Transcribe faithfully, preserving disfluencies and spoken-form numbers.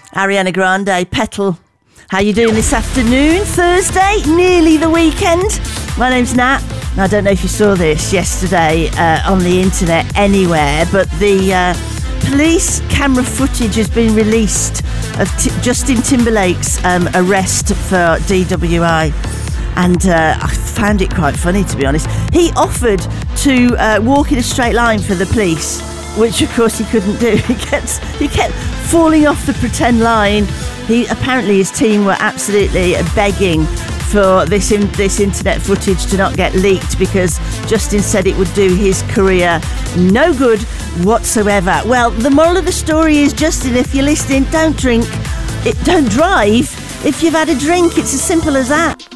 Ariana Grande, Petal. How you doing this afternoon? Thursday, nearly the weekend. My name's Nat. I don't know if you saw this yesterday uh, on the internet anywhere, but the uh, police camera footage has been released of T- Justin Timberlake's um, arrest for D W I. And uh, I found it quite funny, to be honest. He offered to uh, walk in a straight line for the police, which of course he couldn't do. He kept, he kept falling off the pretend line. He apparently his team were absolutely begging for this in, this internet footage to not get leaked because Justin said it would do his career no good whatsoever. Well, the moral of the story is, Justin, if you're listening, don't drink, it, don't drive if you've had a drink. It's as simple as that.